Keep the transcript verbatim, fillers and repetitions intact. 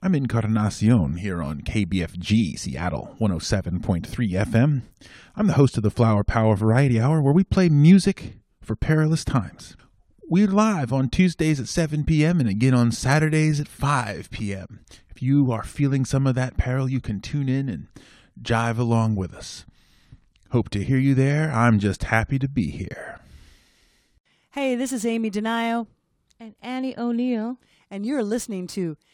I'm Encarnacion here on K B F G Seattle one oh seven point three F M. I'm the host of the Flower Power Variety Hour, where we play music for perilous times. We're live on Tuesdays at seven p.m. and again on Saturdays at five p.m. If you are feeling some of that peril, you can tune in and jive along with us. Hope to hear you there. I'm just happy to be here. Hey, this is Amy Denio. And Annie O'Neill. And you're listening to